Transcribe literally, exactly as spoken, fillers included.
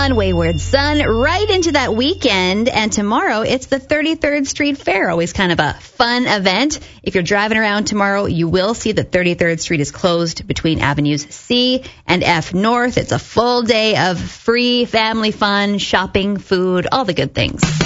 on Wayward Son right into that weekend. And tomorrow, it's the thirty-third Street Fair. Always kind of a fun event. If you're driving around tomorrow, you will see that thirty-third Street is closed between Avenues C and F North. It's a full day of free family fun, shopping, food, all the good things.